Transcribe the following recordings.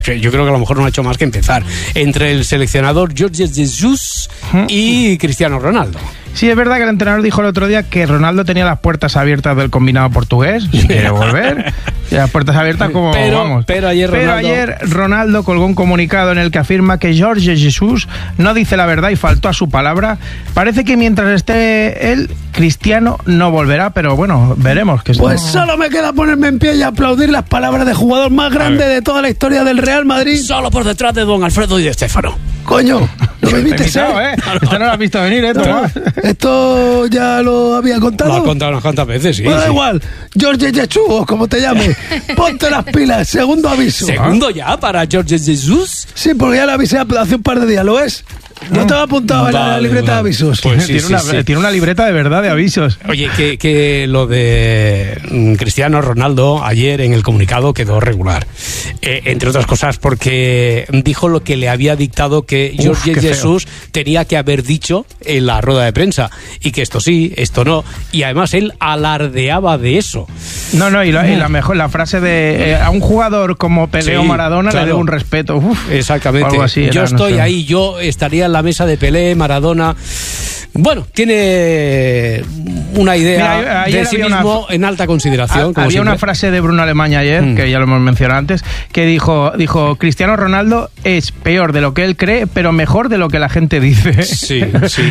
Yo creo que a lo mejor no ha hecho más que empezar. Entre el seleccionador Jorge Jesus y Cristiano Ronaldo. Sí, es verdad que el entrenador dijo el otro día que Ronaldo tenía las puertas abiertas del combinado portugués, si quiere volver. Y las puertas abiertas como vamos. Pero ayer Ronaldo colgó un comunicado en el que afirma que Jorge Jesus no dice la verdad y faltó a su palabra. Parece que mientras esté él, Cristiano no volverá, pero bueno, veremos. Que pues solo me queda ponerme en pie y aplaudir las palabras del jugador más grande de toda la historia del Real Madrid. Solo por detrás de don Alfredo Di Stéfano. Coño, no me invites, Esto no lo has visto venir, Tomás. Esto ya lo había contado. Lo has contado unas cuantas veces, sí. Bueno, da igual. Jorge Jesus, o como te llames. Ponte las pilas, segundo aviso. ¿Segundo ya para Jorge Jesus? Sí, porque ya lo avisé hace un par de días, ¿lo ves? No te va apuntado en la libreta de avisos. Pues sí, tiene una libreta de verdad de avisos. Oye, que lo de Cristiano Ronaldo ayer en el comunicado quedó regular. Entre otras cosas porque dijo lo que le había dictado que Jorge Jesus tenía que haber dicho en la rueda de prensa. Y que esto sí, esto no. Y además él alardeaba de eso. No, y la frase de a un jugador como Pelé o Maradona le debo un respeto. Exactamente. Algo así yo estoy ahí, yo estaría en la mesa de Pelé, Maradona. Bueno, tiene una idea de sí mismo en alta consideración. Había siempre. Una frase de Bruno Alemany ayer, que ya lo hemos mencionado antes, que dijo Cristiano Ronaldo es peor de lo que él cree, pero mejor de lo que la gente dice. Sí.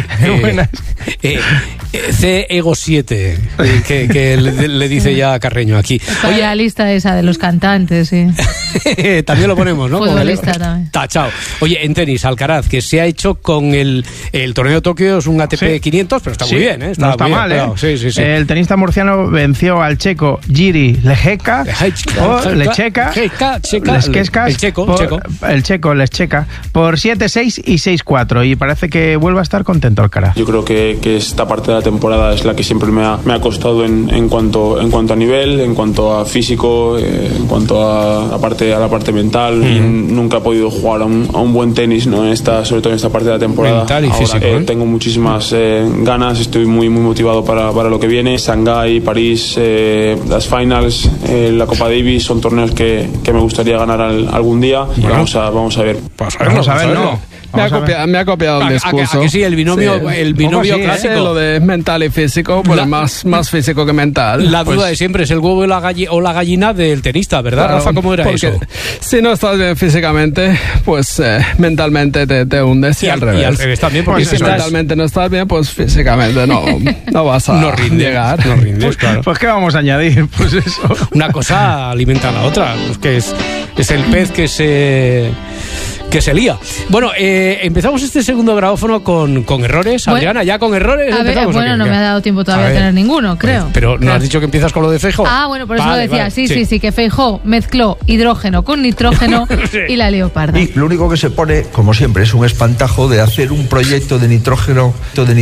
C Ego 7, que le dice ya a Carreño aquí. Oye, la lista esa de los cantantes, sí. También lo ponemos, ¿no? Futbolista también. Tachao. Oye, en tenis, Alcaraz, que se ha hecho con el torneo de Tokio, es un ATP 500, pero está muy bien, ¿eh? No está mal, ¿eh? Sí. El tenista murciano venció al checo Jiri Lecheka, por 7-6 y 6-4, y parece que vuelve a estar contento Alcaraz. Yo creo que esta parte de la temporada es la que siempre me ha costado en cuanto a nivel, en cuanto a físico, en cuanto a la parte mental. Y nunca he podido jugar a un buen tenis, ¿no? Sobre todo en esta parte de la temporada. Mental y físico, tengo muchísimas ganas, estoy muy motivado para lo que viene. Shanghái, París, las finals, la Copa Davis son torneos que me gustaría ganar algún día. Bueno, vamos a ver. Vamos a ver, ¿no? Me ha copiado el discurso. ¿A que sí? El binomio clásico. Lo de mental y físico, pues más físico que mental. La duda de siempre es el huevo o la gallina del tenista, ¿verdad, claro, Rafa? ¿Cómo era eso? Si no estás bien físicamente, pues mentalmente te hundes, y al revés. Y al revés también, porque si mentalmente no estás bien, pues físicamente no vas a llegar. No rindes, claro. Pues ¿qué vamos a añadir? Pues eso. Una cosa alimenta a la otra, pues que es el pez que se lía. Bueno, empezamos este segundo grabófono con errores. Bueno, Adriana, ya con errores. A ver, bueno, no me ha dado tiempo todavía a tener ninguno, creo. Pero ¿no has dicho que empiezas con lo de Feijóo? Ah, bueno, por eso lo decía. Vale. Sí, que Feijóo mezcló hidrógeno con nitrógeno y la leoparda. Y lo único que se pone, como siempre, es un espantajo de hacer un proyecto de nitrógeno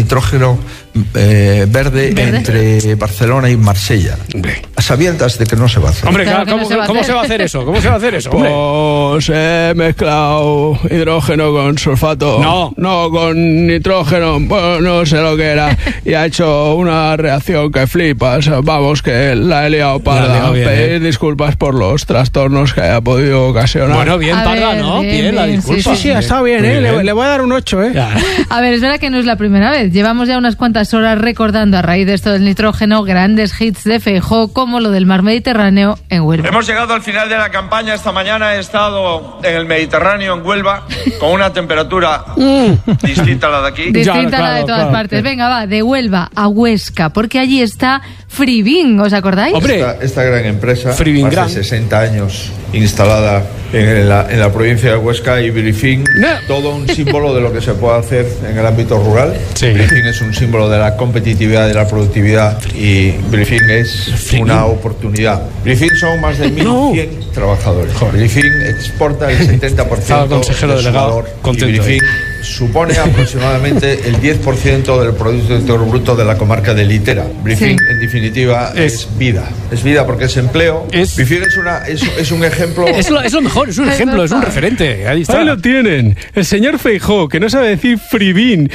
verde entre Barcelona y Marsella. A sabiendas de que no se va a hacer. Hombre, claro, ¿cómo se va a hacer eso? ¿Cómo se va a hacer eso? Pues he mezclado hidrógeno con sulfato. No, con nitrógeno. Bueno, no sé lo que era. Y ha hecho una reacción que flipas. Vamos, que la he liado parda. Pedir disculpas por los trastornos que haya podido ocasionar. Bueno, bien parda, ¿no? Bien, la disculpa. Sí, ha estado bien, ¿eh? Le voy a dar un 8, ¿eh? A ver, es verdad que no es la primera vez. Llevamos ya unas cuantas horas recordando a raíz de esto del nitrógeno grandes hits de Feijóo, como lo del mar Mediterráneo en Huelva. Hemos llegado al final de la campaña. Esta mañana he estado en el Mediterráneo, en Huelva, con una temperatura distinta a la de aquí. Distinta a la de todas partes. Venga, va, de Huelva a Huesca, porque allí está Freebin, ¿os acordáis? Hombre, esta gran empresa, Freebin más de 60 años instalada en la provincia de Huesca, y Brifin, todo un símbolo de lo que se puede hacer en el ámbito rural. Sí. Brifin es un símbolo de la competitividad, de la productividad, y Brifin es una oportunidad. Brifin son más de 1.100 trabajadores. Brifin exporta el 70% consejero de su delegado valor, contento y Brifin supone aproximadamente el 10% del Producto Interior Bruto de la comarca de Litera. Briefing, en definitiva, es vida. Es vida porque es empleo. Briefing es un ejemplo... Es lo mejor, es un ejemplo, es un referente. Ahí está. Ahí lo tienen. El señor Feijóo, que no sabe decir freebin.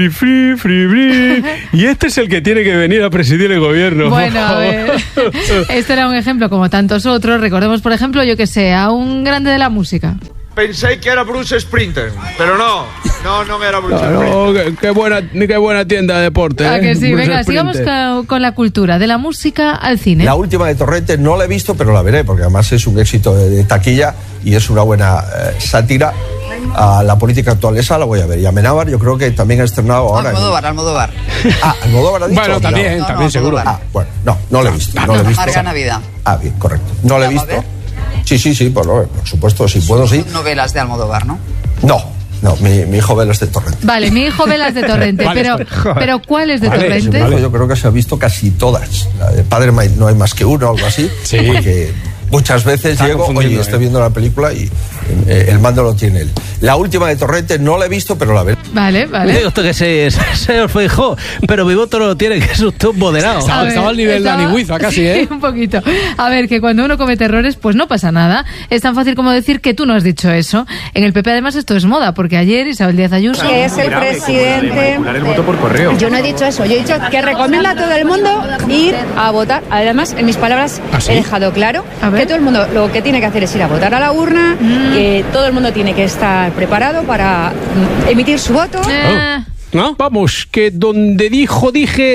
Y este es el que tiene que venir a presidir el gobierno. Bueno, a ver. Este era un ejemplo como tantos otros. Recordemos, por ejemplo, yo que sé, a un grande de la música. Pensé que era Bruce Springsteen, pero no era Bruce No, Springsteen. qué buena tienda de deporte. ¿A que sí? Venga, sigamos con la cultura, de la música al cine. La última de Torrente no la he visto, pero la veré, porque además es un éxito de taquilla y es una buena sátira a la política actual. Esa la voy a ver. Y Amenábar yo creo que también ha estrenado ahora. Almodóvar. Almodóvar ha dicho. Bueno, también seguro. Bueno, no lo he visto. No lo he visto. Amarga Navidad. Bien, correcto. No lo he visto. Sí, por supuesto, si puedo, sí. Novelas de Almodóvar, ¿no? No, mi hijo Velas de Torrente. Vale, mi hijo Velas de Torrente, pero ¿cuál es de Torrente? Yo creo que se ha visto casi todas. La de Padre no hay más que uno, algo así. Sí. Porque muchas veces llego, estoy viendo la película y el mando lo tiene él. La última de Torrente no la he visto, pero la veré. Vale. Digo usted que señor Feijóo, pero mi voto no lo tiene, que es usted un moderado. Estaba al nivel de Anihuiza casi, ¿eh? Sí, un poquito. A ver, que cuando uno comete errores, pues no pasa nada. Es tan fácil como decir que tú no has dicho eso. En el PP, además, esto es moda, porque ayer Isabel Díaz Ayuso... Que es el presidente... El voto por correo. Yo no he dicho eso. Yo he dicho que recomienda a todo el mundo ir a votar. Además, en mis palabras, he dejado claro que todo el mundo lo que tiene que hacer es ir a votar a la urna, que todo el mundo tiene que estar preparado para emitir su voto. ¿No? Vamos, que donde Diego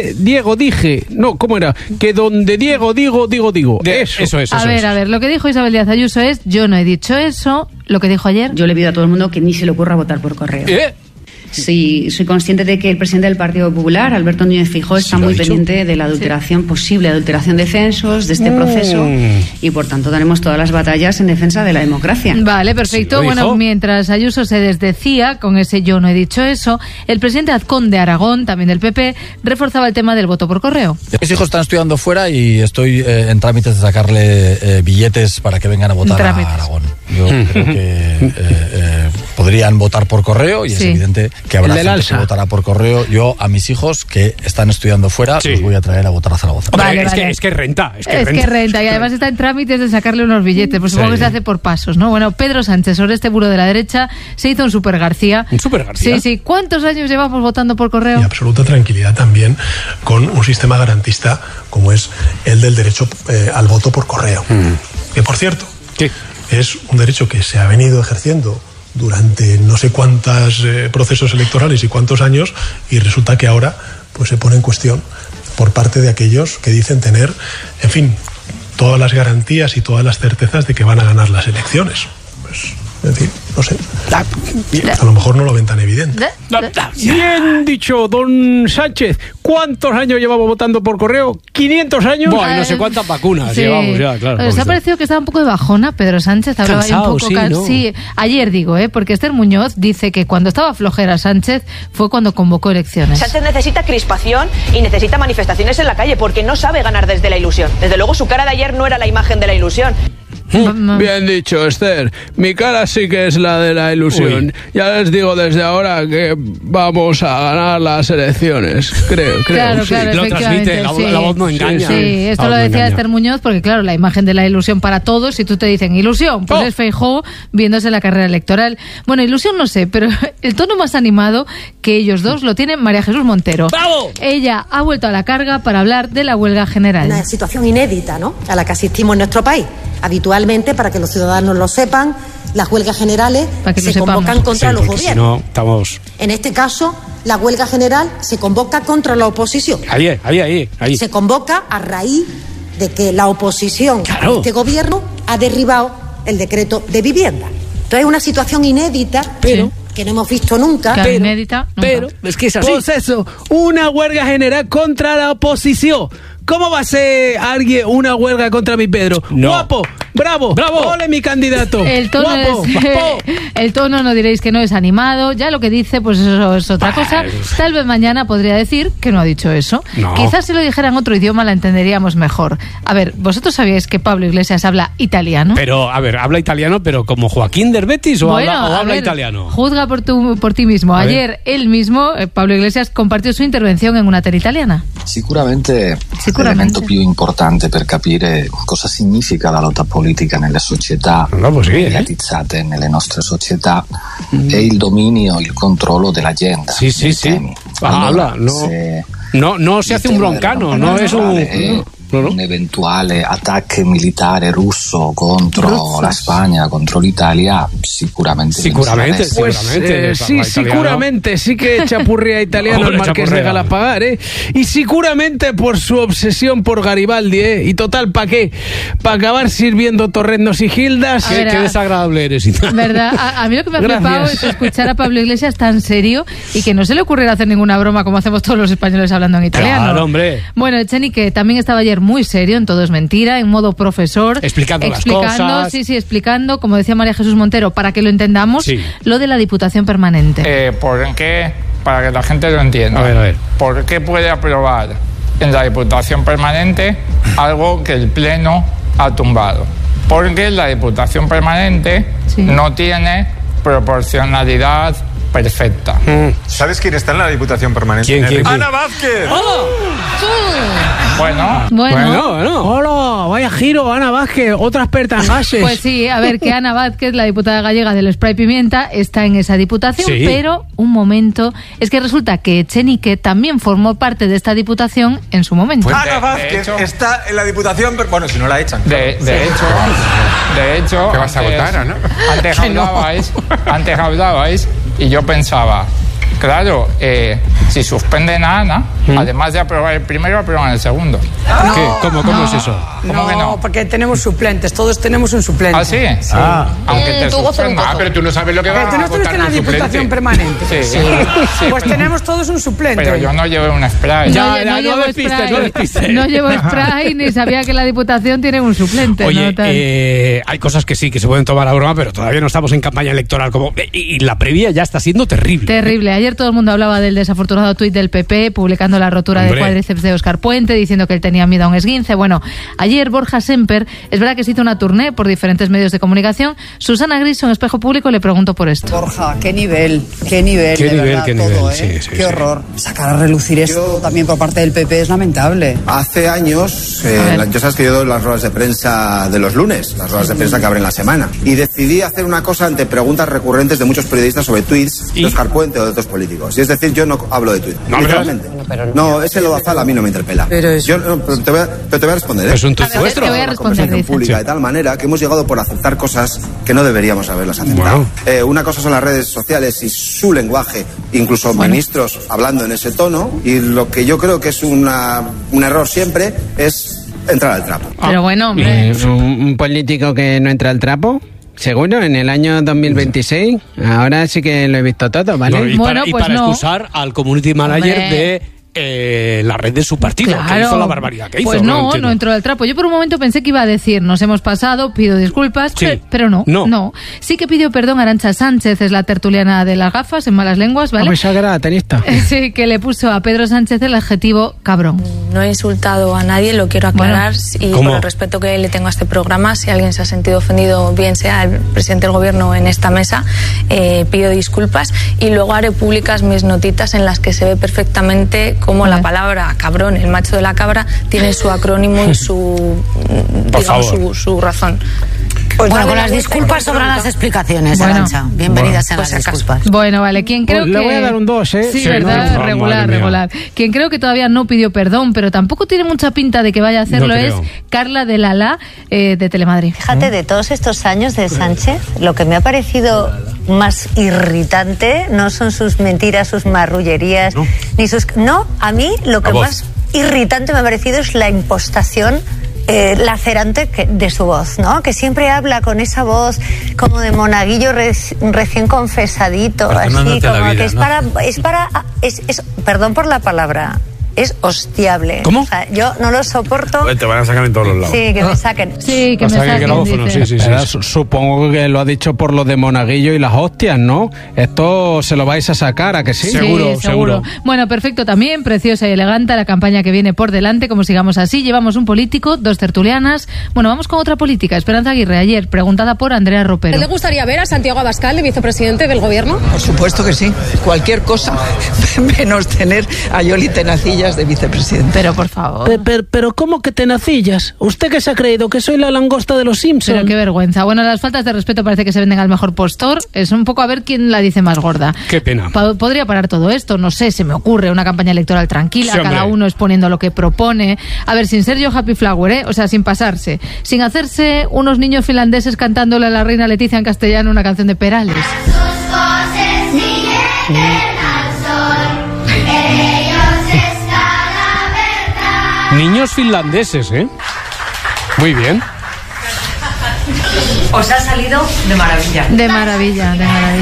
dije. No, ¿cómo era? Que donde Diego digo. Eso es. A ver, lo que dijo Isabel Díaz Ayuso es: yo no he dicho eso. Lo que dijo ayer. Yo le pido a todo el mundo que ni se le ocurra votar por correo. Sí, soy consciente de que el presidente del Partido Popular, Alberto Núñez Feijóo, está muy pendiente de la adulteración, posible adulteración de censos, de este proceso, y por tanto daremos todas las batallas en defensa de la democracia. Vale, perfecto. Bueno, mientras Ayuso se desdecía con ese yo no he dicho eso, el presidente Azcón de Aragón, también del PP, reforzaba el tema del voto por correo. Mis hijos están estudiando fuera y estoy en trámites de sacarle billetes para que vengan a votar a Aragón. Yo creo que podrían votar por correo y es evidente que habrá gente que votará por correo. Yo a mis hijos que están estudiando fuera los voy a traer a votar a Zaragoza. Vale. Es que renta. Es que renta y además está en trámites de sacarle unos billetes, pues supongo que se hace por pasos, ¿no? Bueno, Pedro Sánchez, sobre este muro de la derecha, se hizo un Super García. ¿Un Super García? Sí. ¿Cuántos años llevamos votando por correo? Y absoluta tranquilidad también con un sistema garantista como es el del derecho al voto por correo. Que, por cierto, es un derecho que se ha venido ejerciendo durante no sé cuántos procesos electorales y cuántos años, y resulta que ahora pues se pone en cuestión por parte de aquellos que dicen tener, en fin, todas las garantías y todas las certezas de que van a ganar las elecciones. Pues, en fin, no sé. A lo mejor no lo ven tan evidente. Bien dicho, don Sánchez. ¿Cuántos años llevamos votando por correo? ¿500 años? Bueno, no sé cuántas vacunas llevamos ya, claro. ¿Os ha parecido que estaba un poco de bajona Pedro Sánchez? Hablaba ahí un poco Sí, ayer digo, porque Esther Muñoz dice que cuando estaba flojera Sánchez fue cuando convocó elecciones. Sánchez necesita crispación y necesita manifestaciones en la calle porque no sabe ganar desde la ilusión. Desde luego su cara de ayer no era la imagen de la ilusión. Bien dicho, Esther. Mi cara sí que es la de la ilusión. Ya les digo desde ahora que vamos a ganar las elecciones. Creo. Claro, lo transmite, la voz no engaña. Sí, esto lo decía Esther Muñoz porque, claro, la imagen de la ilusión para todos, si tú te dicen ilusión, pues es Feijóo viéndose la carrera electoral. Bueno, ilusión no sé, pero el tono más animado que ellos dos lo tiene María Jesús Montero. ¡Bravo! Ella ha vuelto a la carga para hablar de la huelga general. Una situación inédita, ¿no?, a la que asistimos en nuestro país. Habitualmente, para que los ciudadanos lo sepan, las huelgas generales se convocan contra los gobiernos. Si no, estamos... En este caso, la huelga general se convoca contra la oposición. Ahí. Se convoca a raíz de que la oposición a este gobierno ha derribado el decreto de vivienda. Entonces es una situación inédita, pero que no hemos visto nunca. Pero es que es así. Pues eso, una huelga general contra la oposición. ¿Cómo va a ser alguien una huelga contra mi Pedro? No. Guapo, ¡Bravo! ¡Ole mi candidato! El tono no diréis que no es animado, ya lo que dice pues eso es otra cosa. Tal vez mañana podría decir que no ha dicho eso. No. Quizás si lo dijera en otro idioma la entenderíamos mejor. A ver, ¿vosotros sabíais que Pablo Iglesias habla italiano? Pero, a ver, ¿habla italiano pero como Joaquín del Betis o habla italiano? Juzga por ti mismo. Ayer él mismo, Pablo Iglesias, compartió su intervención en una tele italiana. Sicuramente l'elemento più importante per capire cosa significa la lotta politica nelle società mediatizzate nelle nostre società è il dominio, il controllo dell'agenda. Sí. Allora, no se hace un broncano, no es un... Un eventuale attacco militare russo contro la Spagna, contro l'Italia, sicuramente. Seguramente sí que chapurría italiano el Marqués de Galapagar, y seguramente por su obsesión por Garibaldi, y total, ¿para qué? Para acabar sirviendo torrendos y gildas. Qué desagradable eres. ¿Verdad? A mí lo que me ha flipado es escuchar a Pablo Iglesias tan serio y que no se le ocurriera hacer ninguna broma como hacemos todos los españoles hablando en italiano. Claro, hombre. Bueno, Echenique también estaba ayer muy serio, en Todo es Mentira, en modo profesor. Explicando las cosas. Sí, explicando, como decía María Jesús Montero, para que lo entendamos, lo de la Diputación Permanente. ¿Por qué? Para que la gente lo entienda. A ver. ¿Por qué puede aprobar en la Diputación Permanente algo que el Pleno ha tumbado? Porque la Diputación Permanente no tiene proporcionalidad perfecta. ¿Sabes quién está en la Diputación Permanente? ¿Quién? ¡Ana Vázquez! Bueno. Hola, vaya giro, Ana Vázquez, otra experta en gases. Pues sí, a ver, que Ana Vázquez, la diputada gallega del Spray Pimienta, está en esa diputación, pero un momento, es que resulta que Echenique también formó parte de esta diputación en su momento. Pues Ana Vázquez está en la Diputación, bueno, si no la echan. De hecho, ¿te vas a votar, no? Antes hablabais y yo pensaba, claro, si suspenden a Ana, además de aprobar el primero, aprueban el segundo. ¿Cómo es eso? ¿Cómo que no? Porque tenemos suplentes, todos tenemos un suplente. ¿Ah, sí? Aunque te suspendan. Pero tú no sabes lo que va a votar. Tú no estuviste en la Diputación Permanente. Sí. Pues tenemos todos un suplente. Pero yo no llevé un spray. No llevo spray, ni sabía que la Diputación tiene un suplente. Oye, hay cosas que sí, que se pueden tomar a broma, pero todavía no estamos en campaña electoral. Y la previa ya está siendo terrible. Terrible. Ayer todo el mundo hablaba del desafortunado tuit del PP, publicando la rotura de cuádriceps de Óscar Puente, diciendo que él tenía miedo a un esguince. Bueno, ayer Borja Semper, es verdad que se hizo una tournée por diferentes medios de comunicación. Susana Griso en Espejo Público le preguntó por esto. Borja, qué nivel, qué horror. Sacar a relucir esto también por parte del PP es lamentable. Hace años, ya sabes que yo doy las ruedas de prensa de los lunes, las ruedas de prensa que abren la semana, y decidí hacer una cosa ante preguntas recurrentes de muchos periodistas sobre tuits de Óscar Puente o de otros políticos. Y es decir, yo no hablo de tuit, literalmente. No, ese lodazal a mí no me interpela. Pero te voy a responder. Es un tuit vuestro. Te voy a responder. Pública, de tal manera que hemos llegado por aceptar cosas que no deberíamos haberlas aceptado. Una cosa son las redes sociales y su lenguaje, incluso ministros hablando en ese tono, y lo que yo creo que es un error siempre es entrar al trapo. Pero bueno, hombre. ¿Un político que no entra al trapo? Seguro, en el año 2026. Ahora sí que lo he visto todo, ¿vale? No, y para excusar al community manager de la red de su partido, que hizo la barbaridad que hizo. Pues no entró al trapo. Yo por un momento pensé que iba a decir, nos hemos pasado, pido disculpas, pero no. Sí que pidió perdón a Arantxa Sánchez, es la tertuliana de las gafas, en malas lenguas, ¿vale? Pues sagrada tenista. Sí, que le puso a Pedro Sánchez el adjetivo cabrón. No he insultado a nadie, lo quiero aclarar, y por el respeto que le tengo a este programa, si alguien se ha sentido ofendido, bien sea el presidente del gobierno en esta mesa, pido disculpas, y luego haré públicas mis notitas en las que se ve perfectamente cómo la palabra cabrón, el macho de la cabra, tiene su acrónimo y su razón. Pues bueno, con las disculpas sobran las explicaciones, Arantxa. Bienvenidas a las disculpas. Bueno, vale, quien creo que... Le voy a dar un 2, ¿eh? Sí, verdad, regular. Quien creo que todavía no pidió perdón, pero tampoco tiene mucha pinta de que vaya a hacerlo, es Carla de Lala, de Telemadrid. Fíjate, de todos estos años de Sánchez, lo que me ha parecido más irritante no son sus mentiras, sus marrullerías, ni sus... No, a mí lo que más irritante me ha parecido es la impostación lacerante de su voz, ¿no? Que siempre habla con esa voz como de monaguillo recién confesadito, así como que es para perdón por la palabra, es hostiable. ¿Cómo? O sea, yo no lo soporto. Pues te van a sacar en todos los lados. Sí, que me saquen. Sí, que me saquen. Sí. Supongo que lo ha dicho por lo de Monaguillo y las hostias, ¿no? Esto se lo vais a sacar, ¿a que sí? Seguro. Bueno, perfecto también, preciosa y elegante la campaña que viene por delante, como sigamos así. Llevamos un político, 2 tertulianas. Bueno, vamos con otra política. Esperanza Aguirre, ayer, preguntada por Andrea Ropero. ¿Le gustaría ver a Santiago Abascal de vicepresidente del gobierno? Por supuesto que sí. Cualquier cosa menos tener a Yoli Tenacillas de vicepresidente. Pero por favor. Pero ¿cómo que Tenacillas? ¿Usted qué se ha creído? ¿Que soy la langosta de los Simpsons? Pero qué vergüenza. Bueno, las faltas de respeto parece que se venden al mejor postor. Es un poco a ver quién la dice más gorda. Qué pena. Podría parar todo esto, no sé, se me ocurre una campaña electoral tranquila, sí, cada uno exponiendo lo que propone. A ver, sin ser yo Happy Flower, o sea, sin pasarse, sin hacerse unos niños finlandeses cantándole a la reina Leticia en castellano una canción de Perales. Niños finlandeses, Muy bien. Os ha salido de maravilla. De maravilla.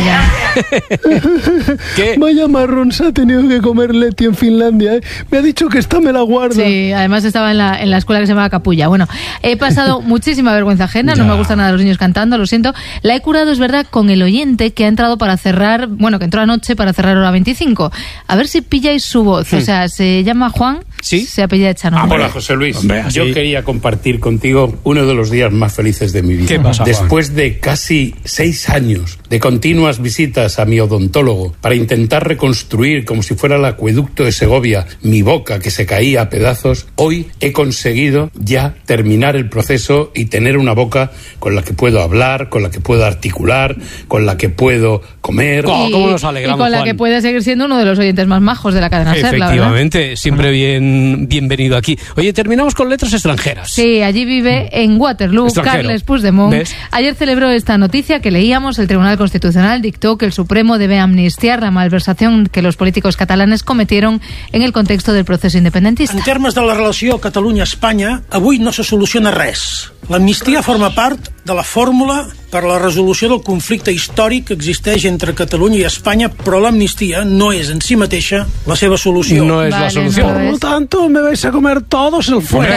¿Qué? Vaya marrón se ha tenido que comer Leti en Finlandia, Me ha dicho que esta me la guarda. Sí, además estaba en la escuela que se llamaba Capulla. Bueno, he pasado muchísima vergüenza ajena, no me gustan nada los niños cantando, lo siento. La he curado, es verdad, con el oyente que ha entrado para cerrar, que entró anoche para cerrar hora 25. A ver si pilláis su voz. O sea, se llama Juan, ¿sí? Se apellida Echano. Hola, José Luis. Hombre, yo quería compartir contigo uno de los días más felices de mi vida. ¿Qué pasa, Juan? Después de casi 6 años de continuas visitas a mi odontólogo para intentar reconstruir, como si fuera el acueducto de Segovia, mi boca que se caía a pedazos, hoy he conseguido ya terminar el proceso y tener una boca con la que puedo hablar, con la que puedo articular, con la que puedo comer. ¿Cómo nos alegramos, y con la Juan? que puede seguir siendo uno de los oyentes más majos de la cadena SER, la verdad. Efectivamente, siempre bienvenido aquí. Oye, terminamos con letras extranjeras. Sí, allí vive en Waterloo Carles Puigdemont. ¿Ves? Ayer celebró esta noticia que leíamos. El Tribunal Constitucional dictó que el Supremo debe amnistiar la malversación que los políticos catalanes cometieron en el contexto del proceso independentista. En termes de la relació Catalunya-Espanya, avui no se soluciona res. L'amnistia forma part de la fórmula per a la resolució del conflicte històric que existeix entre Catalunya i Espanya, però l'amnistia no és en si mateixa la seva solució. No es la solución. Por lo tanto, me vais a comer todos el fuego.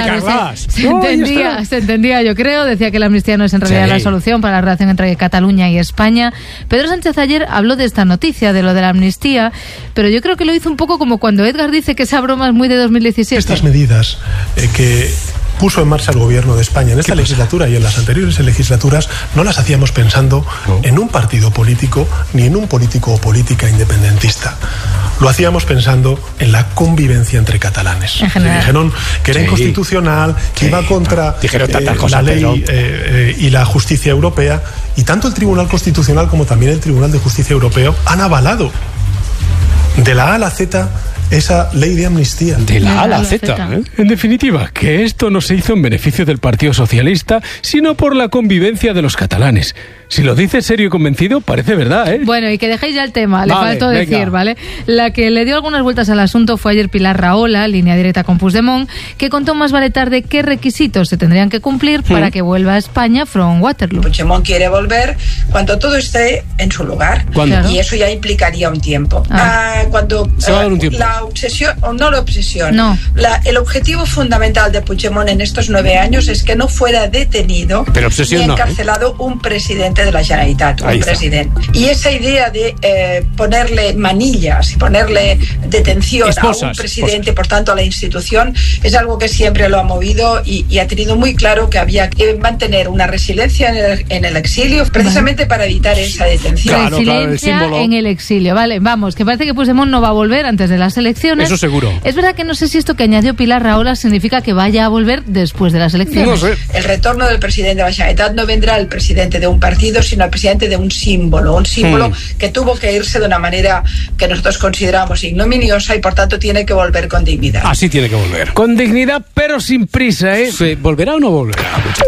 Se entendía, yo creo. Decía que la amnistía no es en realidad la solución para la relación entre Cataluña y España. Pedro Sánchez ayer habló de esta noticia, de lo de la amnistía, pero yo creo que lo hizo un poco como cuando Edgar dice que esa broma es muy de 2017. Estas medidas que puso en marcha el gobierno de España en esta legislatura y en las anteriores legislaturas no las hacíamos pensando en un partido político ni en un político o política independentista. Lo hacíamos pensando en la convivencia entre catalanes. Dijeron que era inconstitucional, que iba contra la ley y la justicia europea, y tanto el Tribunal Constitucional como también el Tribunal de Justicia Europeo han avalado de la A a la Z esa ley de amnistía. De la A a la Z. En definitiva, que esto no se hizo en beneficio del Partido Socialista, sino por la convivencia de los catalanes. Si lo dice serio y convencido, parece verdad, Bueno, y que dejéis ya el tema, le faltó decir, ¿vale? La que le dio algunas vueltas al asunto fue ayer Pilar Rahola, línea directa con Puigdemont, que contó más vale tarde qué requisitos se tendrían que cumplir para que vuelva a España from Waterloo. Puigdemont quiere volver cuando todo esté en su lugar. ¿Cuándo? Y eso ya implicaría un tiempo. Cuando se va a dar un tiempo. La obsesión, o no la obsesión, no. El objetivo fundamental de Puigdemont en estos 9 años es que no fuera detenido ni encarcelado un presidente de la Generalitat, un presidente. Y esa idea de ponerle manillas y ponerle detención a un presidente, por tanto a la institución, es algo que siempre lo ha movido y ha tenido muy claro que había que mantener una resiliencia en el exilio, precisamente para evitar esa detención. Resiliencia en el exilio, vale, vamos, que parece que Puigdemont no va a volver antes de las elecciones. Eso seguro. Es verdad que no sé si esto que añadió Pilar Rahola significa que vaya a volver después de las elecciones. No sé. El retorno del presidente de la Generalitat no vendrá el presidente de un partido, sino el presidente de un símbolo que tuvo que irse de una manera que nosotros consideramos ignominiosa y por tanto tiene que volver con dignidad. Así tiene que volver. Con dignidad, pero sin prisa, Sí, ¿volverá o no volverá?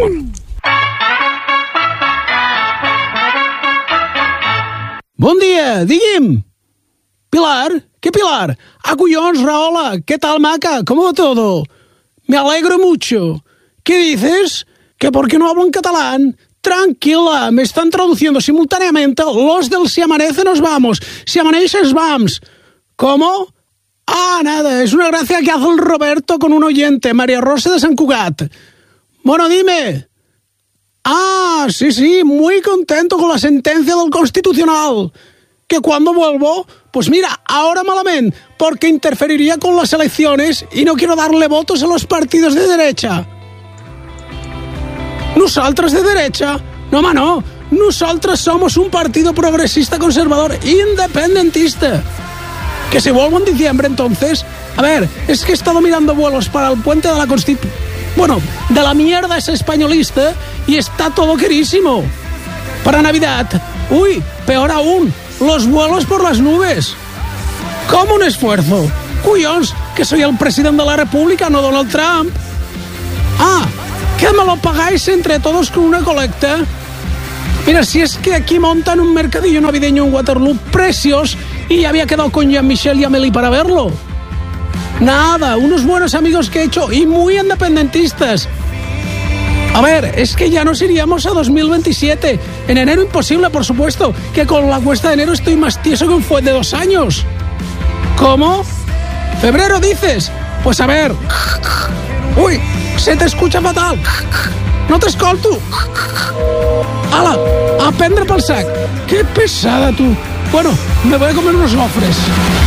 Bon dia, digui'm. Pilar, ¿qué Pilar? Collons, Rahola, ¿qué tal, maca? ¿Cómo va todo? Me alegro mucho. ¿Qué dices? ¿Que por qué no hablo en catalán? Tranquila, me están traduciendo simultáneamente los del Si amanece nos vamos, si amanece nos vamos. ¿Cómo? Ah, nada, es una gracia que hace el Roberto con un oyente, María Rosa de San Cugat. Bueno, dime. Ah, sí, muy contento con la sentencia del Constitucional. Que cuando vuelvo, pues mira, ahora malamente, porque interferiría con las elecciones y no quiero darle votos a los partidos de derecha. ¿Nosaltres de derecha? No, home, no. Nosaltres somos un partido progresista conservador independentista. Que si vuelvo en diciembre, entonces... A ver, es que he estado mirando vuelos para el puente de la Constitución... Bueno, de la mierda esa españolista y está todo carísimo. Para Navidad, uy, peor aún, los vuelos por las nubes. ¿Cómo un esfuerzo? Cuyons, que soy el presidente de la República, no Donald Trump. Ah, que me lo pagáis entre todos con una colecta. Mira, si es que aquí montan un mercadillo navideño en Waterloo precios y ya había quedado con Jean-Michel y Amélie para verlo. Nada, unos buenos amigos que he hecho y muy independentistas. A ver, es que ya nos iríamos a 2027. En enero imposible, por supuesto, que con la cuesta de enero estoy más tieso que un fuet de 2 años. ¿Cómo? ¿Febrero dices? Pues a ver. Uy, se te escucha fatal. No te escolto. Ala, a prendre pel sac. Qué pesada, tú. Bueno, me voy a comer unos gofres.